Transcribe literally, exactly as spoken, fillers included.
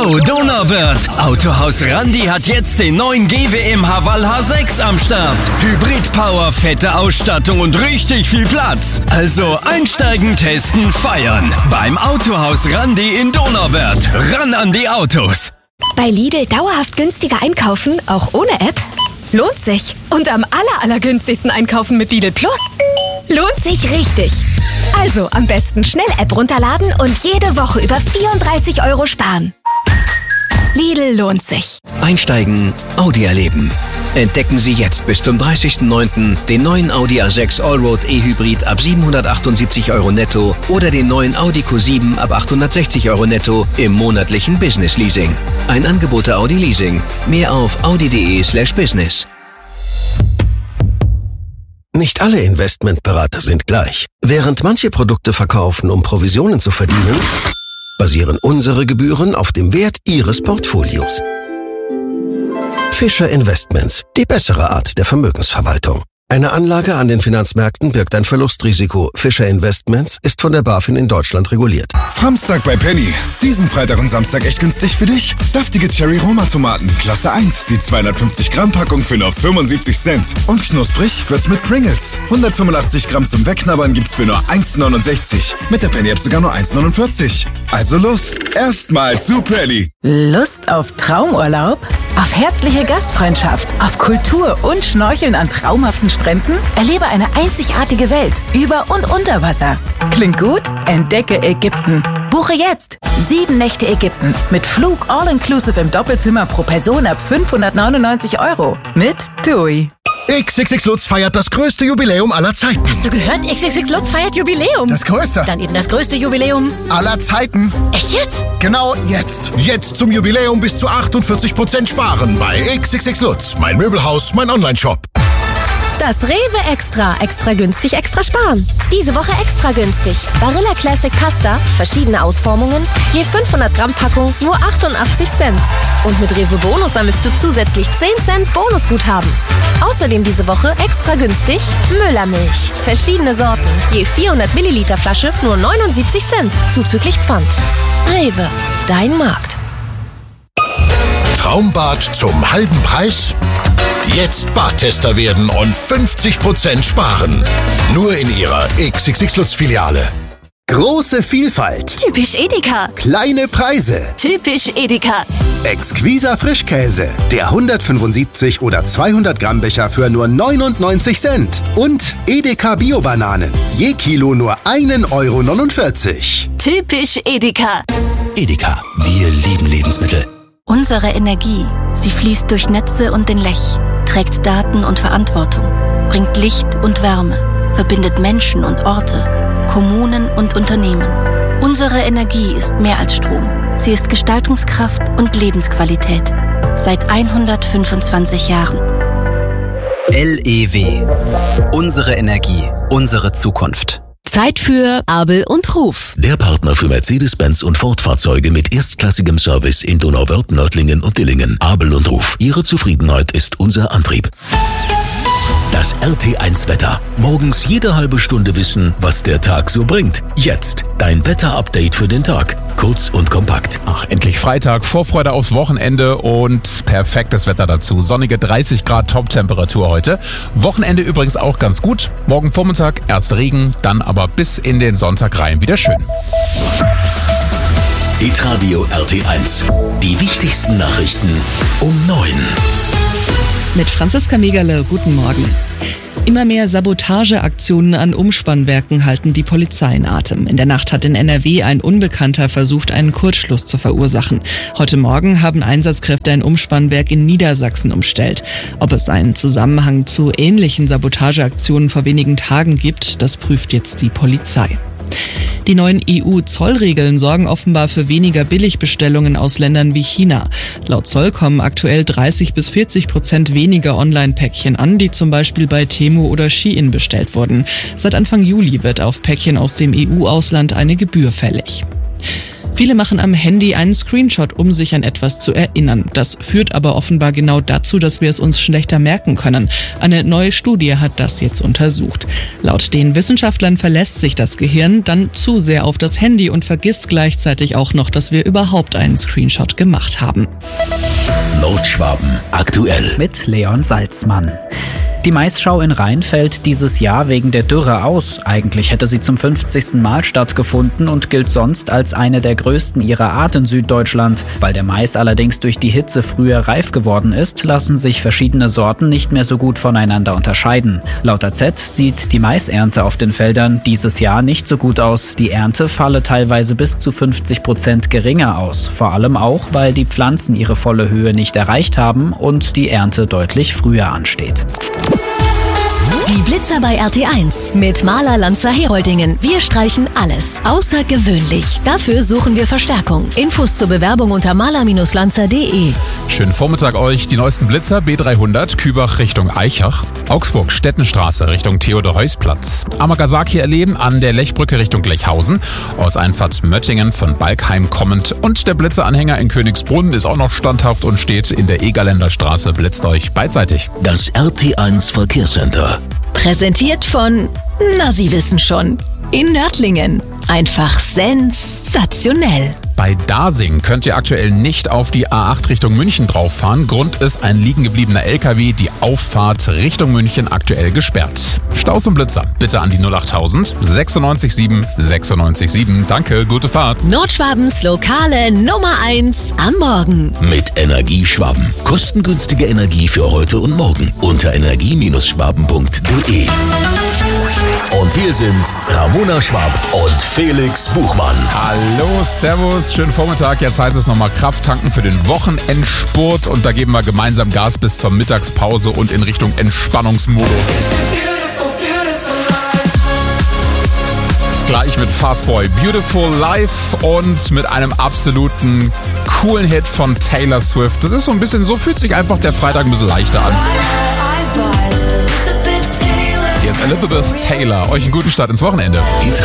Yo, Donauwörth! Autohaus Randi hat jetzt den neuen G W M Haval H sechs am Start. Hybrid-Power, fette Ausstattung und richtig viel Platz. Also einsteigen, testen, feiern. Beim Autohaus Randi in Donauwörth. Ran an die Autos! Bei Lidl dauerhaft günstiger einkaufen, auch ohne App? Lohnt sich. Und am aller, allergünstigsten einkaufen mit Lidl Plus. Lohnt sich richtig. Also am besten schnell App runterladen und jede Woche über vierunddreißig Euro sparen. Lidl lohnt sich. Einsteigen, Audi erleben. Entdecken Sie jetzt bis zum dreißigsten neunten den neuen Audi A sechs Allroad E-Hybrid ab siebenhundertachtundsiebzig Euro netto oder den neuen Audi Q sieben ab achthundertsechzig Euro netto im monatlichen Business Leasing. Ein Angebot der Audi Leasing. Mehr auf audi.de slash business. Nicht alle Investmentberater sind gleich. Während manche Produkte verkaufen, um Provisionen zu verdienen, basieren unsere Gebühren auf dem Wert Ihres Portfolios. Fischer Investments, die bessere Art der Vermögensverwaltung. Eine Anlage an den Finanzmärkten birgt ein Verlustrisiko. Fischer Investments ist von der BaFin in Deutschland reguliert. Samstag bei Penny. Diesen Freitag und Samstag echt günstig für dich. Saftige Cherry-Roma-Tomaten, Klasse eins. Die zweihundertfünfzig Gramm Packung für nur fünfundsiebzig Cent. Und knusprig wird's mit Pringles. hundertfünfundachtzig Gramm zum Wegknabbern gibt's für nur eins neunundsechzig. Mit der Penny-App sogar nur eins neunundvierzig. Also los, erstmal zu Penny. Lust auf Traumurlaub? Auf herzliche Gastfreundschaft? Auf Kultur und Schnorcheln an traumhaften Stränden? Erlebe eine einzigartige Welt über und unter Wasser. Klingt gut? Entdecke Ägypten. Buche jetzt sieben Nächte Ägypten mit Flug all-inclusive im Doppelzimmer pro Person ab fünfhundertneunundneunzig Euro mit TUI. X X X Lutz feiert das größte Jubiläum aller Zeiten. Hast du gehört? X X X Lutz feiert Jubiläum. Das größte. Dann eben das größte Jubiläum aller Zeiten. Echt jetzt? Genau jetzt. Jetzt zum Jubiläum bis zu achtundvierzig Prozent sparen bei X X X Lutz. Mein Möbelhaus, mein Online-Shop. Das Rewe Extra. Extra günstig, extra sparen. Diese Woche extra günstig. Barilla Classic Pasta, verschiedene Ausformungen, je fünfhundert Gramm Packung, nur achtundachtzig Cent. Und mit Rewe Bonus sammelst du zusätzlich zehn Cent Bonusguthaben. Außerdem diese Woche extra günstig Müllermilch. Verschiedene Sorten, je vierhundert Milliliter Flasche, nur neunundsiebzig Cent, zuzüglich Pfand. Rewe, dein Markt. Traumbad zum halben Preis? Jetzt Badtester werden und fünfzig Prozent sparen. Nur in Ihrer X X X Lutz Filiale. Große Vielfalt. Typisch Edeka. Kleine Preise. Typisch Edeka. Exquiser Frischkäse. Der hundertfünfundsiebzig oder zweihundert Gramm Becher für nur neunundneunzig Cent. Und Edeka Bio-Bananen. Je Kilo nur ein Euro neunundvierzig. Typisch Edeka. Edeka, wir lieben Lebensmittel. Unsere Energie, sie fließt durch Netze und den Lech, trägt Daten und Verantwortung, bringt Licht und Wärme, verbindet Menschen und Orte, Kommunen und Unternehmen. Unsere Energie ist mehr als Strom. Sie ist Gestaltungskraft und Lebensqualität. Seit hundertfünfundzwanzig Jahren. L E W. Unsere Energie, unsere Zukunft. Zeit für Abel und Ruf. Der Partner für Mercedes-Benz und Ford-Fahrzeuge mit erstklassigem Service in Donauwörth, Nördlingen und Dillingen. Abel und Ruf. Ihre Zufriedenheit ist unser Antrieb. Das R T eins Wetter. Morgens jede halbe Stunde wissen, was der Tag so bringt. Jetzt dein Wetter-Update für den Tag. Kurz und kompakt. Ach, endlich Freitag. Vorfreude aufs Wochenende und perfektes Wetter dazu. Sonnige dreißig Grad Top-Temperatur heute. Wochenende übrigens auch ganz gut. Morgen Vormittag erst Regen, dann aber bis in den Sonntag rein wieder schön. Hitradio R T eins. Die wichtigsten Nachrichten um neun. Mit Franziska Megerle, guten Morgen. Immer mehr Sabotageaktionen an Umspannwerken halten die Polizei in Atem. In der Nacht hat in N R W ein Unbekannter versucht, einen Kurzschluss zu verursachen. Heute Morgen haben Einsatzkräfte ein Umspannwerk in Niedersachsen umstellt. Ob es einen Zusammenhang zu ähnlichen Sabotageaktionen vor wenigen Tagen gibt, das prüft jetzt die Polizei. Die neuen E U-Zollregeln sorgen offenbar für weniger Billigbestellungen aus Ländern wie China. Laut Zoll kommen aktuell dreißig bis vierzig Prozent weniger Online-Päckchen an, die zum Beispiel bei Temu oder Shein bestellt wurden. Seit Anfang Juli wird auf Päckchen aus dem E U-Ausland eine Gebühr fällig. Viele machen am Handy einen Screenshot, um sich an etwas zu erinnern. Das führt aber offenbar genau dazu, dass wir es uns schlechter merken können. Eine neue Studie hat das jetzt untersucht. Laut den Wissenschaftlern verlässt sich das Gehirn dann zu sehr auf das Handy und vergisst gleichzeitig auch noch, dass wir überhaupt einen Screenshot gemacht haben. Nordschwaben aktuell mit Leon Salzmann. Die Maisschau in Rhein fällt dieses Jahr wegen der Dürre aus. Eigentlich hätte sie zum fünfzigsten Mal stattgefunden und gilt sonst als eine der größten ihrer Art in Süddeutschland. Weil der Mais allerdings durch die Hitze früher reif geworden ist, lassen sich verschiedene Sorten nicht mehr so gut voneinander unterscheiden. Laut A Z sieht die Maisernte auf den Feldern dieses Jahr nicht so gut aus. Die Ernte falle teilweise bis zu fünfzig Prozent geringer aus. Vor allem auch, weil die Pflanzen ihre volle Höhe nicht erreicht haben und die Ernte deutlich früher ansteht. Die Blitzer bei R T eins mit Maler Lanzer Heroldingen. Wir streichen alles. Außergewöhnlich. Dafür suchen wir Verstärkung. Infos zur Bewerbung unter maler Lanzer punkt de. Schönen Vormittag euch. Die neuesten Blitzer B dreihundert, Kübach Richtung Eichach. Augsburg, Stettenstraße Richtung Theodor-Heuss-Platz. Amagasaki erleben an der Lechbrücke Richtung Lechhausen. Ortseinfahrt Möttingen von Balkheim kommend. Und der Blitzeranhänger in Königsbrunn ist auch noch standhaft und steht in der Egerländer Straße. Blitzt euch beidseitig. Das R T eins Verkehrscenter. Präsentiert von, na Sie wissen schon, in Nördlingen. Einfach sensationell. Bei Dasing könnt ihr aktuell nicht auf die A acht Richtung München drauf fahren. Grund ist ein liegen gebliebener L K W, die Auffahrt Richtung München aktuell gesperrt. Staus und Blitzer bitte an die null achttausend sechsundneunzig sieben sechsundneunzig sieben. Danke, gute Fahrt. Nordschwabens lokale Nummer eins am Morgen. Mit Energieschwaben. Kostengünstige Energie für heute und morgen. Unter energie Schwaben punkt de. Und hier sind Ramona Schwab und Felix Buchmann. Hallo, servus, schönen Vormittag. Jetzt heißt es nochmal Kraft tanken für den Wochenendspurt. Und da geben wir gemeinsam Gas bis zur Mittagspause und in Richtung Entspannungsmodus. Gleich mit Fastboy Beautiful Life und mit einem absoluten coolen Hit von Taylor Swift. Das ist so ein bisschen, so fühlt sich einfach der Freitag ein bisschen leichter an. Hier ist Elizabeth Taylor. Euch einen guten Start ins Wochenende.